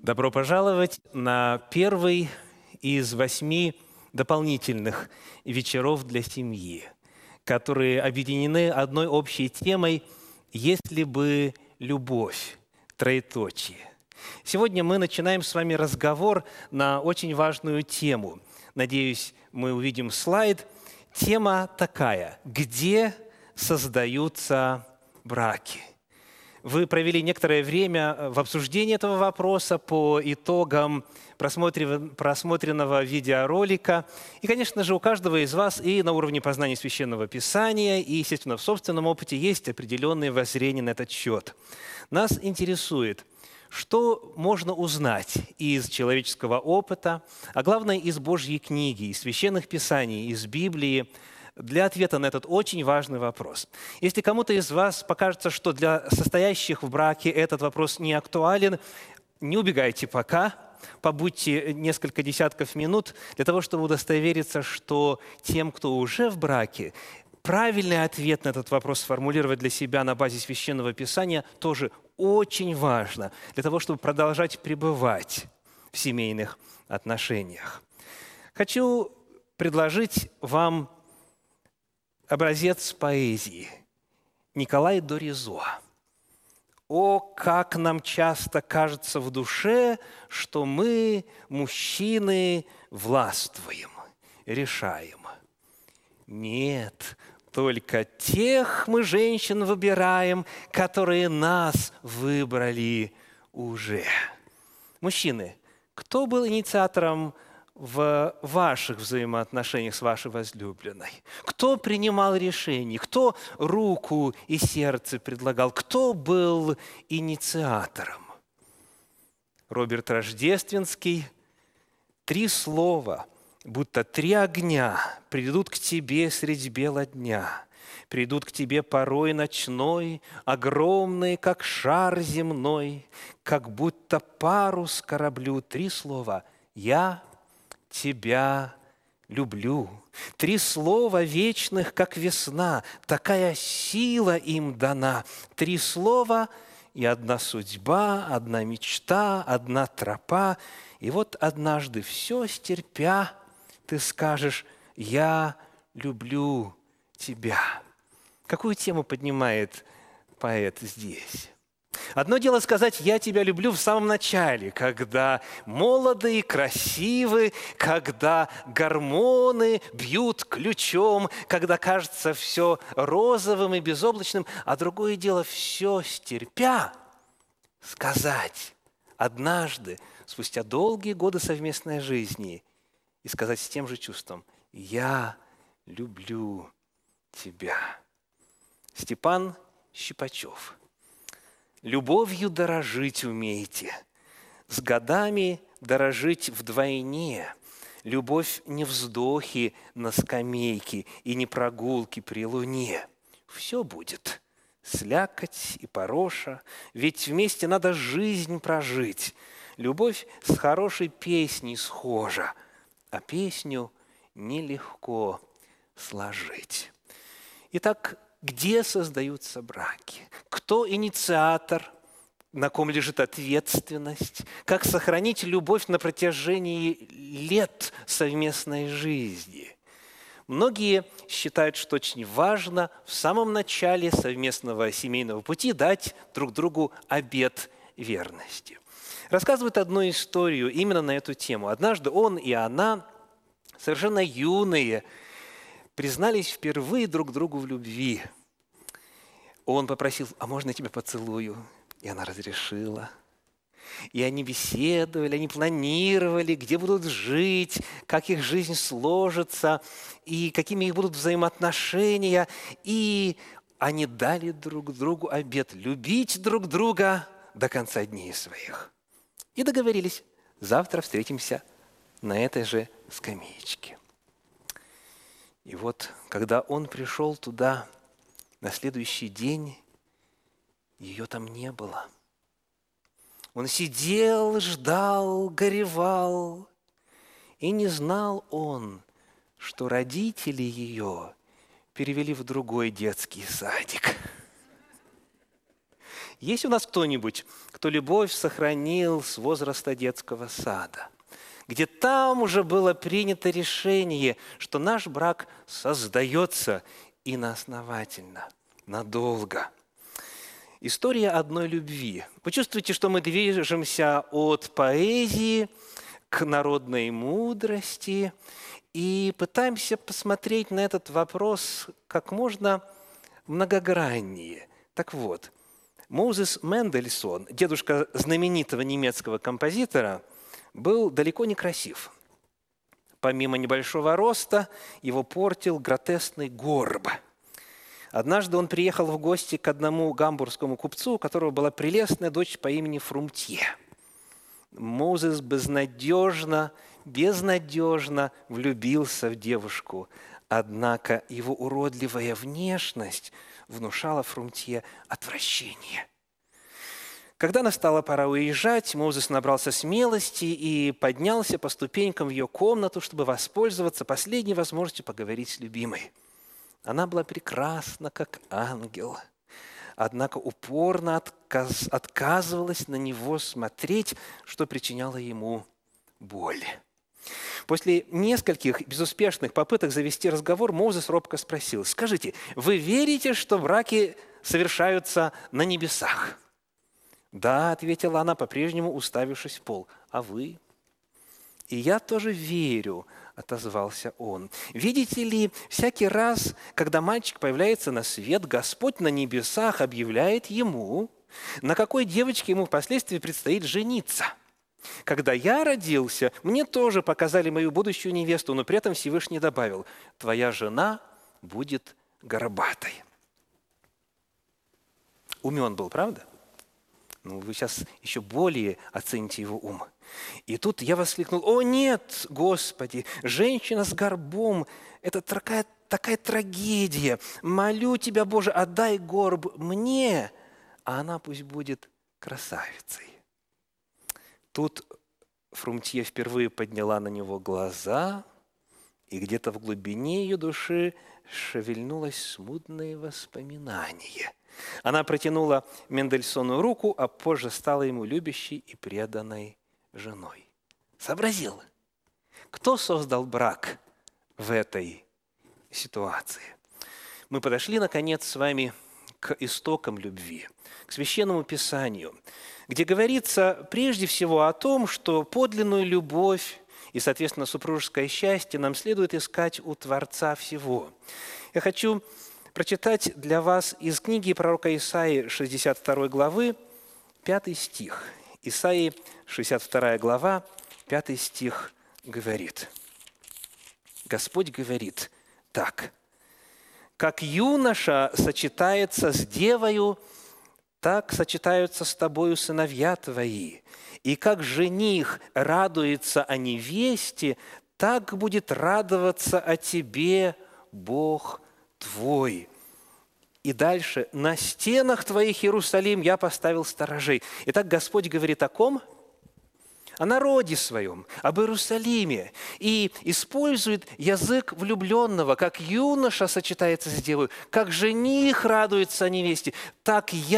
Добро пожаловать на первый из 8 дополнительных вечеров для семьи, которые объединены одной общей темой «Если бы любовь». Троеточие. Сегодня мы начинаем с вами разговор на очень важную тему. Надеюсь, мы увидим слайд. Тема такая: где создаются браки? Вы провели некоторое время в обсуждении этого вопроса по итогам просмотренного видеоролика. И, конечно же, у каждого из вас и на уровне познания Священного Писания, и, естественно, в собственном опыте есть определенные воззрения на этот счет. Нас интересует, что можно узнать из человеческого опыта, а главное, из Божьей книги, из Священных Писаний, из Библии, для ответа на этот очень важный вопрос. Если кому-то из вас покажется, что для состоящих в браке этот вопрос не актуален, не убегайте пока, побудьте несколько десятков минут для того, чтобы удостовериться, что тем, кто уже в браке, правильный ответ на этот вопрос сформулировать для себя на базе Священного Писания тоже очень важно для того, чтобы продолжать пребывать в семейных отношениях. Хочу предложить вам образец поэзии. Николай Доризо. «О, как нам часто кажется в душе, что мы, мужчины, властвуем, решаем. Нет, только тех мы, женщин, выбираем, которые нас выбрали уже». Мужчины, кто был инициатором в ваших взаимоотношениях с вашей возлюбленной? Кто принимал решения? Кто руку и сердце предлагал? Кто был инициатором? Роберт Рождественский: 3 слова, будто 3 огня, придут к тебе средь бела дня. Придут к тебе порой ночной, огромные, как шар земной, как будто парус кораблю. 3 слова: я тебя люблю. 3 слова вечных, как весна, такая сила им дана. 3 слова и одна судьба, одна мечта, одна тропа. И вот однажды все стерпя, ты скажешь: я люблю тебя. Какую тему поднимает поэт здесь? Одно дело сказать «я тебя люблю» в самом начале, когда молоды и красивы, когда гормоны бьют ключом, когда кажется все розовым и безоблачным, а другое дело все стерпя сказать однажды, спустя долгие годы совместной жизни, и сказать с тем же чувством: «я люблю тебя». Степан Щипачев. «Любовью дорожить умейте, с годами дорожить вдвойне. Любовь не вздохи на скамейке и не прогулки при луне. Все будет слякоть и пороша, ведь вместе надо жизнь прожить. Любовь с хорошей песней схожа, а песню нелегко сложить». Итак, где создаются браки? Кто инициатор? На ком лежит ответственность? Как сохранить любовь на протяжении лет совместной жизни? Многие считают, что очень важно в самом начале совместного семейного пути дать друг другу обет верности. Рассказывают одну историю именно на эту тему. Однажды он и она, совершенно юные, признались впервые друг другу в любви. Он попросил: «А можно я тебя поцелую?» И она разрешила. И они беседовали, они планировали, где будут жить, как их жизнь сложится, и какими их будут взаимоотношения. И они дали друг другу обет любить друг друга до конца дней своих. И договорились: завтра встретимся на этой же скамеечке. И вот, когда он пришел туда, на следующий день ее там не было. Он сидел, ждал, горевал, и не знал он, что родители ее перевели в другой детский садик. Есть у нас кто-нибудь, кто любовь сохранил с возраста детского сада, где там уже было принято решение, что наш брак создается и основательно, надолго? История одной любви. Вы чувствуете, что мы движемся от поэзии к народной мудрости и пытаемся посмотреть на этот вопрос как можно многограннее. Так вот, Моузес Мендельсон, дедушка знаменитого немецкого композитора, был далеко не красив. Помимо небольшого роста, его портил гротескный горб. Однажды он приехал в гости к одному гамбургскому купцу, у которого была прелестная дочь по имени Фрумтье. Моузес безнадежно влюбился в девушку, однако его уродливая внешность внушала Фрумтье отвращение. Когда настала пора уезжать, Моузес набрался смелости и поднялся по ступенькам в ее комнату, чтобы воспользоваться последней возможностью поговорить с любимой. Она была прекрасна, как ангел, однако упорно отказывалась на него смотреть, что причиняло ему боль. После нескольких безуспешных попыток завести разговор, Моузес робко спросил: «Скажите, вы верите, что браки совершаются на небесах?» «Да», — ответила она, по-прежнему уставившись в пол. «А вы?» «И я тоже верю», — отозвался он. «Видите ли, всякий раз, когда мальчик появляется на свет, Господь на небесах объявляет ему, на какой девочке ему впоследствии предстоит жениться. Когда я родился, мне тоже показали мою будущую невесту, но при этом Всевышний добавил: твоя жена будет горбатой». Умен был, правда? Ну, вы сейчас еще более оцените его ум. И тут я воскликнул: «О нет, Господи, женщина с горбом – это такая трагедия. Молю Тебя, Боже, отдай горб мне, а она пусть будет красавицей». Тут Фрумтье впервые подняла на него глаза, и где-то в глубине ее души шевельнулось смутное воспоминание. Она протянула Мендельсону руку, а позже стала ему любящей и преданной женой. Сообразил, кто создал брак в этой ситуации? Мы подошли, наконец, с вами к истокам любви, к Священному Писанию, где говорится прежде всего о том, что подлинную любовь и, соответственно, супружеское счастье нам следует искать у Творца всего. Я хочу прочитать для вас из книги пророка Исаии, 62 главы, 5 стих. Исаии, 62 глава, 5 стих говорит. Господь говорит так: «Как юноша сочетается с девою, так сочетаются с тобою сыновья твои, и как жених радуется о невесте, так будет радоваться о тебе Бог твой». И дальше: «На стенах твоих, Иерусалим, я поставил сторожей». Итак, Господь говорит о ком? О народе своем, об Иерусалиме. И использует язык влюбленного, как юноша сочетается с девой, как жених радуется о невесте, так я